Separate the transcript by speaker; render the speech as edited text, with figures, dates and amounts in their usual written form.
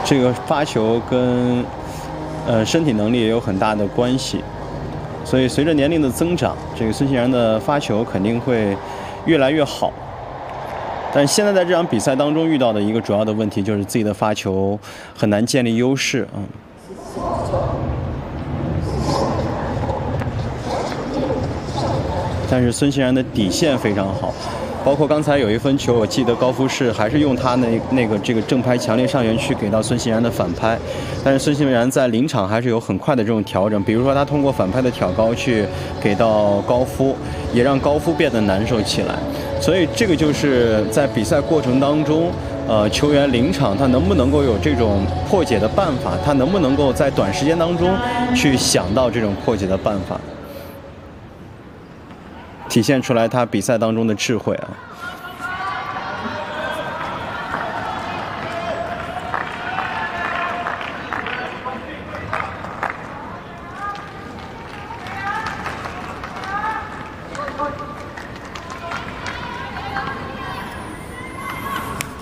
Speaker 1: 这个发球跟身体能力也有很大的关系，所以随着年龄的增长，这个孙兴然的发球肯定会越来越好。但是现在在这场比赛当中遇到的一个主要的问题就是自己的发球很难建立优势啊。但是孙兴然的底线非常好。包括刚才有一分球，我记得高夫是还是用他这个正拍强烈上旋去给到孙兴然的反拍，但是孙兴然在临场还是有很快的这种调整，比如说他通过反拍的挑高去给到高夫，也让高夫变得难受起来。所以这个就是在比赛过程当中，球员临场他能不能够有这种破解的办法，他能不能够在短时间当中去想到这种破解的办法。体现出来他比赛当中的智慧啊。